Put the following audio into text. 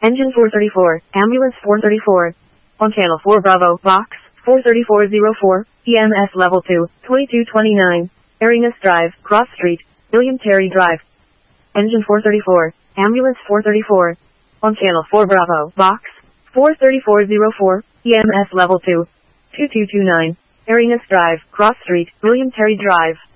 Engine 434, Ambulance 434. On Channel 4 Bravo, Box 43404, EMS Level 2, 2229. Arinus Drive, Cross Street, William Terry Drive. Engine 434, Ambulance 434. On Channel 4 Bravo, Box 43404, EMS Level 2, 2229. Arinus Drive, Cross Street, William Terry Drive.